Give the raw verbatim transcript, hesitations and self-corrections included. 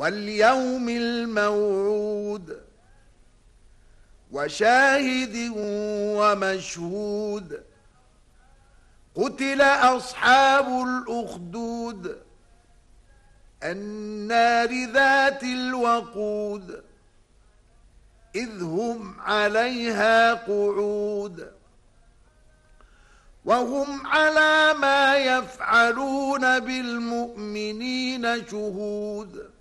واليوم الموعود وشاهد ومشهود قتل أصحاب الأخدود النار ذات الوقود إذ هم عليها قعود وهم على ما يفعلون بالمؤمنين شهود